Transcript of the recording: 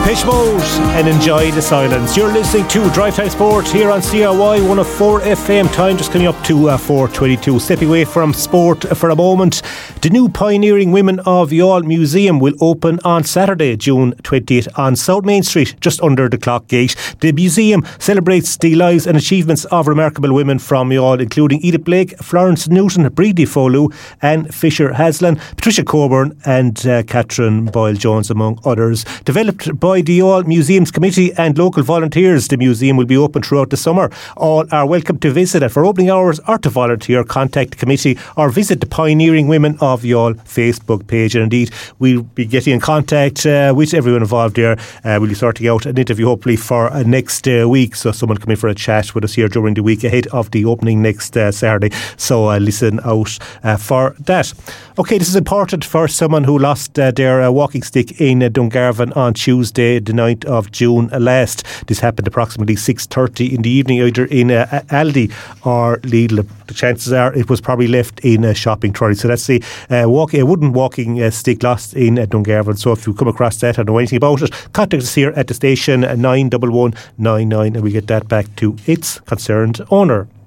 Depeche Mode and Enjoy the Silence. You're listening to Drive Time Sport here on CRY 104 FM. Time just coming up to 4:22. Stepping away from sport for a moment. The new Pioneering Women of Youghal Museum will open on Saturday, June 20th on South Main Street, just under the Clock Gate. The museum celebrates the lives and achievements of remarkable women from Youghal, including Edith Blake, Florence Newton, Brídi Folú and Fisher Haslan, Patricia Coburn and Catherine Boyle-Jones, among others. Developed by the Youghal Museums Committee and local volunteers, the museum will be open throughout the summer. All are welcome to visit it. For opening hours or to volunteer, contact the committee or visit the Pioneering Women of Youghal Facebook page. And indeed, we'll be getting in contact with everyone involved there. We'll be sorting out an interview hopefully for next week, so someone come in for a chat with us here during the week ahead of the opening next Saturday. So listen out for that. Okay, this is important for someone who lost their walking stick in Dungarvan on Tuesday, the 9th of June last. This happened approximately 6:30 in the evening, either in Aldi or Lidl. The chances are it was probably left in a shopping trolley. So that's the a wooden walking stick lost in Dungarvan. So if you come across that or know anything about it, contact us here at the station 91199 and we get that back to its concerned owner.